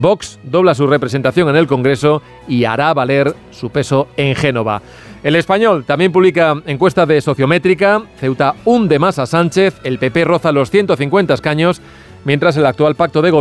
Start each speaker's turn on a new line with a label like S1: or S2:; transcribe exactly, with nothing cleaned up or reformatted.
S1: Vox dobla su representación en el Congreso y hará valer su peso en Génova. El Español también publica encuesta de Sociométrica. Ceuta hunde más a Sánchez, el P P roza los ciento cincuenta escaños, mientras el actual pacto de gobierno